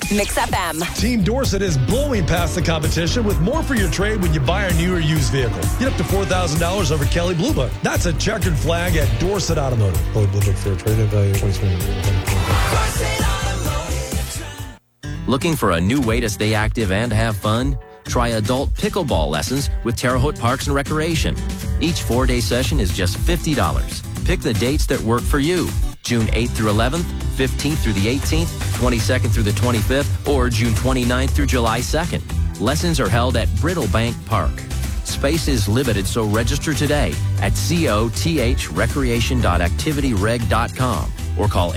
Mix FM. Team Dorset is blowing past the competition with more for your trade when you buy a new or used vehicle. Get up to $4,000 over Kelley Blue Book. That's a checkered flag at Dorset Automotive. Kelley Blue Book for a trade value of Looking for a new way to stay active and have fun? Try adult pickleball lessons with Terre Haute Parks and Recreation. Each 4-day session is just $50. Pick the dates that work for you. June 8th through 11th, 15th through the 18th, 22nd through the 25th, or June 29th through July 2nd. Lessons are held at Brittlebank Park. Space is limited, so register today at cothrecreation.activityreg.com or call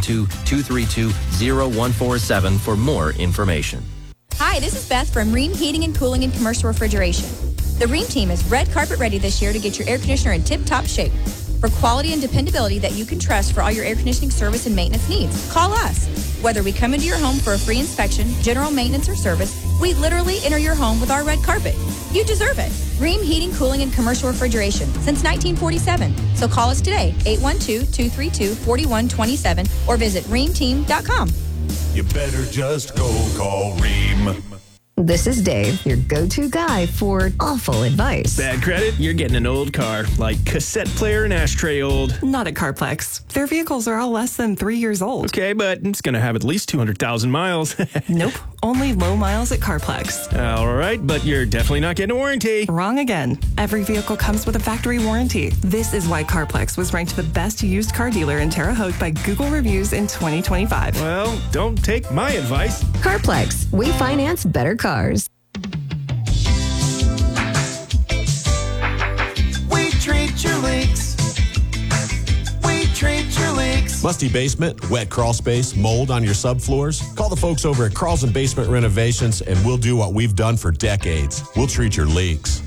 812-232-0147 for more information. Hi, this is Beth from Ream Heating and Cooling and Commercial Refrigeration. The Ream team is red carpet ready this year to get your air conditioner in tip-top shape. For quality and dependability that you can trust for all your air conditioning service and maintenance needs, call us. Whether we come into your home for a free inspection, general maintenance, or service, we literally enter your home with our red carpet. You deserve it. Ream Heating, Cooling, and Commercial Refrigeration since 1947. So call us today, 812-232-4127, or visit reamteam.com. You better just go call Ream. This is Dave, your go-to guy for awful advice. Bad credit? You're getting an old car, like cassette player and ashtray old. Not at CarPlex. Their vehicles are all less than 3 years old. Okay, but it's going to have at least 200,000 miles. Nope. Only low miles at CarPlex. All right, but you're definitely not getting a warranty. Wrong again. Every vehicle comes with a factory warranty. This is why CarPlex was ranked the best used car dealer in Terre Haute by Google Reviews in 2025. Well, don't take my advice. CarPlex. We finance better cars. We treat your leaks. We treat your leaks. Musty basement, wet crawl space, mold on your subfloors? Call the folks over at Carlson Basement Renovations and we'll do what we've done for decades. We'll treat your leaks.